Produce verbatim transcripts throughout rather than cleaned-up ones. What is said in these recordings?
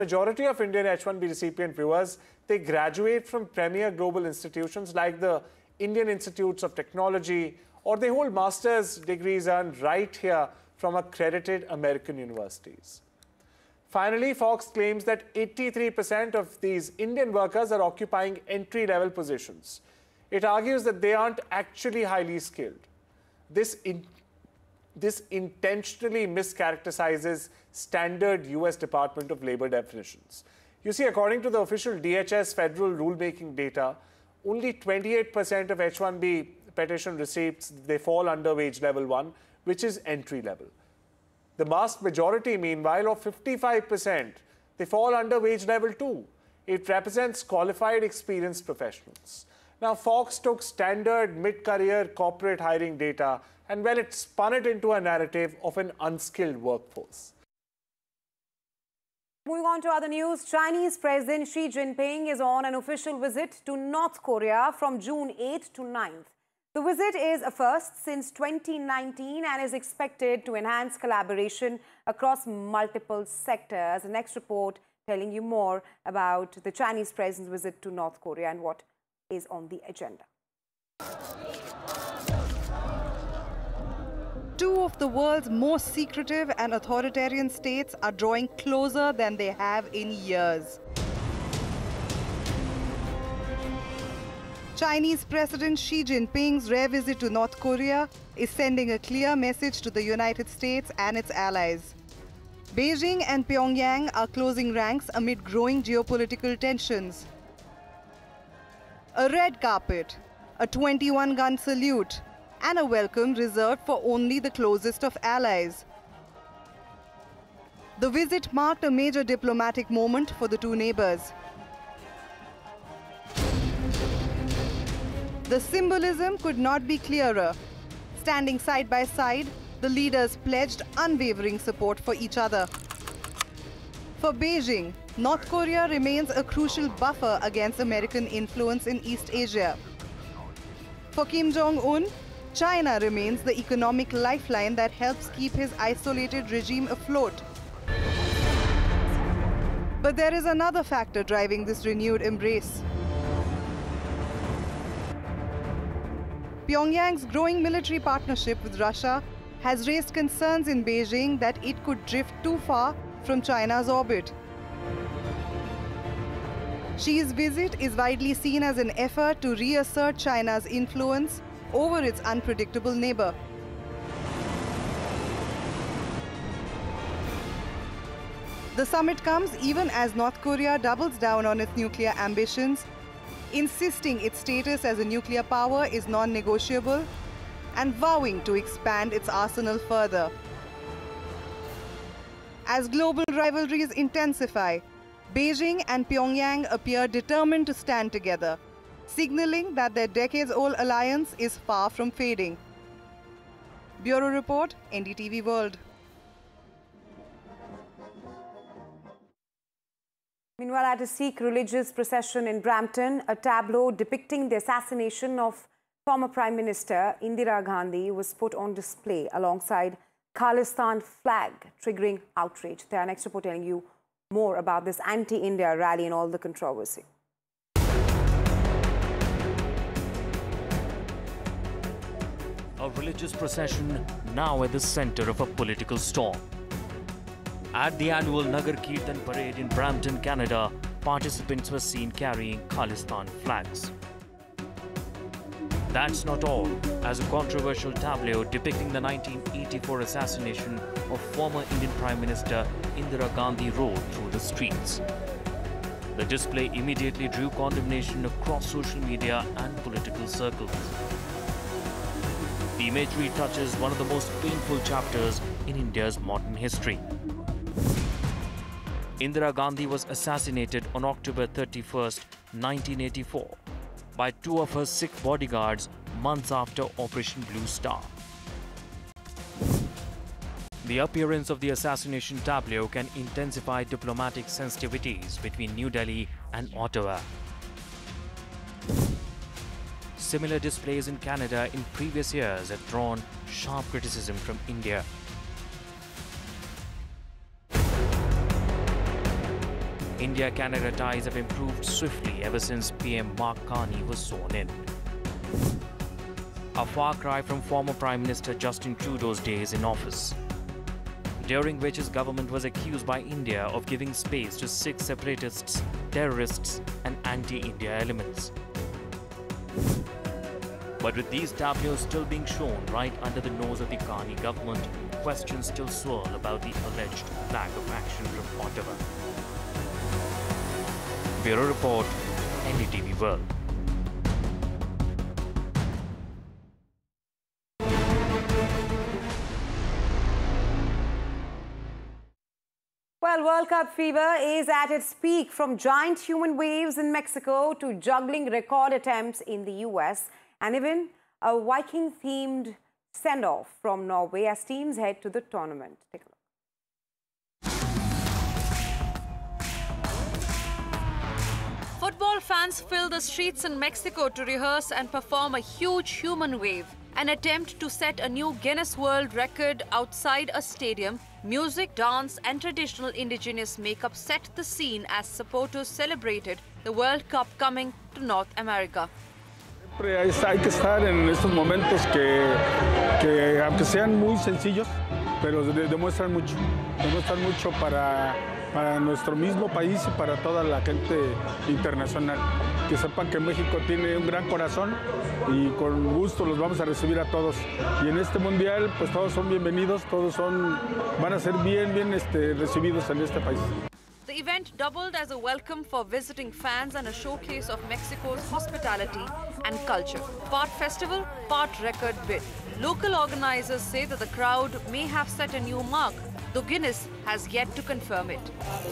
Majority of Indian H one B recipient viewers, they graduate from premier global institutions like the Indian Institutes of Technology, or they hold master's degrees earned right here from accredited American universities. Finally, Fox claims that eighty-three percent of these Indian workers are occupying entry-level positions. It argues that they aren't actually highly skilled. This in This intentionally mischaracterizes standard U S Department of Labor definitions. You see, according to the official D H S federal rulemaking data, only twenty-eight percent of H one B petition receipts, they fall under wage level one, which is entry level. The vast majority, meanwhile, of fifty-five percent, they fall under wage level two. It represents qualified, experienced professionals. Now, Fox took standard mid-career corporate hiring data and, well, it spun it into a narrative of an unskilled workforce. Moving on to other news, Chinese President Xi Jinping is on an official visit to North Korea from June eighth to ninth. The visit is a first since twenty nineteen and is expected to enhance collaboration across multiple sectors. The next report telling you more about the Chinese president's visit to North Korea and what is on the agenda. Two of the world's most secretive and authoritarian states are drawing closer than they have in years. Chinese President Xi Jinping's rare visit to North Korea is sending a clear message to the United States and its allies. Beijing and Pyongyang are closing ranks amid growing geopolitical tensions. A red carpet, a twenty-one gun salute, and a welcome reserved for only the closest of allies. The visit marked a major diplomatic moment for the two neighbors. The symbolism could not be clearer. Standing side by side, the leaders pledged unwavering support for each other. For Beijing, North Korea remains a crucial buffer against American influence in East Asia. For Kim Jong-un, China remains the economic lifeline that helps keep his isolated regime afloat. But there is another factor driving this renewed embrace. Pyongyang's growing military partnership with Russia has raised concerns in Beijing that it could drift too far from China's orbit. Xi's visit is widely seen as an effort to reassert China's influence over its unpredictable neighbor. The summit comes even as North Korea doubles down on its nuclear ambitions, insisting its status as a nuclear power is non-negotiable and vowing to expand its arsenal further. As global rivalries intensify, Beijing and Pyongyang appear determined to stand together, signaling that their decades-old alliance is far from fading. Bureau Report, N D T V World. Meanwhile, at a Sikh religious procession in Brampton, a tableau depicting the assassination of former Prime Minister Indira Gandhi was put on display alongside Khalistan flag, triggering outrage. Our next report telling you more about this anti-India rally and all the controversy. A religious procession now at the center of a political storm. At the annual Nagar Kirtan parade in Brampton, Canada, participants were seen carrying Khalistan flags. That's not all, as a controversial tableau depicting the nineteen eighty-four assassination of former Indian Prime Minister Indira Gandhi rolled through the streets. The display immediately drew condemnation across social media and political circles. The imagery touches one of the most painful chapters in India's modern history. Indira Gandhi was assassinated on October thirty-first, nineteen eighty-four, by two of her Sikh bodyguards months after Operation Blue Star. The appearance of the assassination tableau can intensify diplomatic sensitivities between New Delhi and Ottawa. Similar displays in Canada in previous years have drawn sharp criticism from India. India-Canada ties have improved swiftly ever since P M Mark Carney was sworn in. A far cry from former Prime Minister Justin Trudeau's days in office, during which his government was accused by India of giving space to Sikh separatists, terrorists and anti-India elements. But with these tableaus still being shown right under the nose of the Carney government, questions still swirl about the alleged lack of action from Ottawa. Bureau Report, N D T V World. Well, World Cup fever is at its peak, from giant human waves in Mexico to juggling record attempts in the U S, and even a Viking-themed send-off from Norway as teams head to the tournament. Take a look. Football fans fill the streets in Mexico to rehearse and perform a huge human wave, an attempt to set a new Guinness World Record outside a stadium. Music, dance and traditional indigenous makeup set the scene as supporters celebrated the World Cup coming to North America. Hay que estar en estos momentos que, que aunque sean muy sencillos, pero de, demuestran mucho, demuestran mucho para, para nuestro mismo país y para toda la gente internacional. Que sepan que México tiene un gran corazón y con gusto los vamos a recibir a todos. Y en este mundial, pues todos son bienvenidos, todos son, van a ser bien, bien este, recibidos en este país. The event doubled as a welcome for visiting fans and a showcase of Mexico's hospitality and culture. Part festival, part record bid. Local organizers say that the crowd may have set a new mark, though Guinness has yet to confirm it.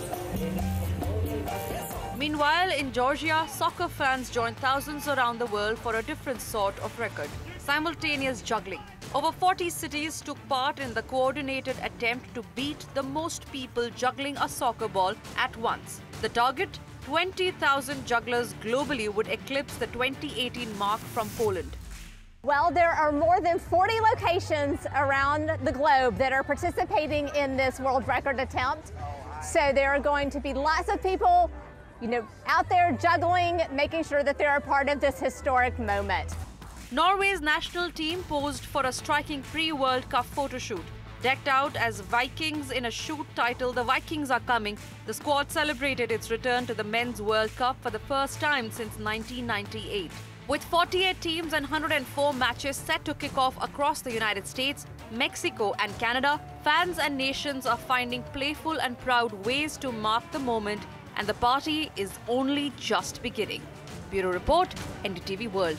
Meanwhile, in Georgia, soccer fans joined thousands around the world for a different sort of record: simultaneous juggling. Over forty cities took part in the coordinated attempt to beat the most people juggling a soccer ball at once. The target, twenty thousand jugglers globally, would eclipse the twenty eighteen mark from Poland. Well, there are more than forty locations around the globe that are participating in this world record attempt. So there are going to be lots of people, you know, out there juggling, making sure that they're a part of this historic moment. Norway's national team posed for a striking pre-World Cup photo shoot. Decked out as Vikings in a shoot titled "The Vikings Are Coming," the squad celebrated its return to the Men's World Cup for the first time since nineteen ninety-eight. With forty-eight teams and one hundred four matches set to kick off across the United States, Mexico and Canada, fans and nations are finding playful and proud ways to mark the moment, and the party is only just beginning. Bureau Report, N D T V World.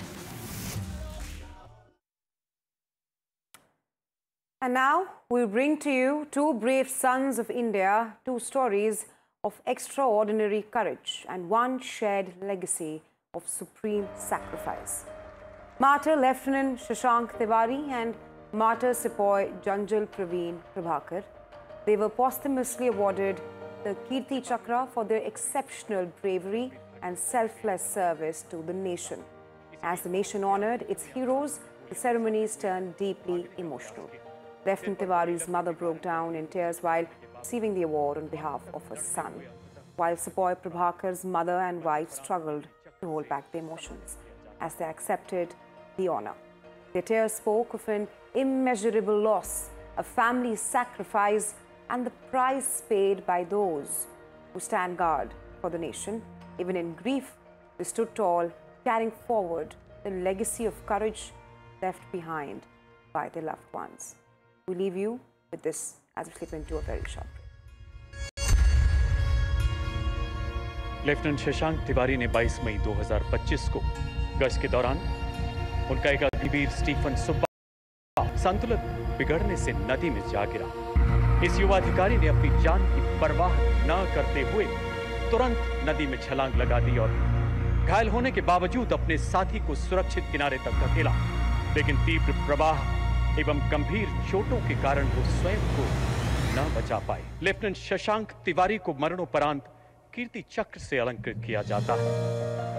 And now we'll bring to you two brave sons of India, two stories of extraordinary courage and one shared legacy of supreme sacrifice. Martyr Lieutenant Shashank Tiwari and Martyr Sepoy Janjal Praveen Prabhakar. They were posthumously awarded the Kirti Chakra for their exceptional bravery and selfless service to the nation. As the nation honored its heroes, the ceremonies turned deeply emotional. Lieutenant Tiwari's mother broke down in tears while receiving the award on behalf of her son, while Sepoy Prabhakar's mother and wife struggled to hold back their emotions as they accepted the honor. Their tears spoke of an immeasurable loss, a family sacrifice, and the price paid by those who stand guard for the nation. Even in grief, they stood tall, carrying forward the legacy of courage left behind by their loved ones. We leave you with this as we slip into a very short break. Lieutenant Shashank Tiwari ने बाईस मई दो हज़ार पच्चीस को गश्त के दौरान उनका एक अग्निवीर स्टीफन सुब्बा संतुलन बिगड़ने से नदी में जा गिरा। इस युवा अधिकारी ने अपनी जान की परवाह न करते हुए तुरंत नदी में छलांग लगा दी और घायल होने के बावजूद अपने साथी को सुरक्षित किनारे तक धकेला, लेकिन तीव्र प्रवाह एवं गंभीर चोटों के कारण वो स्वयं को न बचा पाए। लेफ्टिनेंट शशांक तिवारी को मरणोपरांत कीर्ति चक्र से अलंकृत किया जाता है।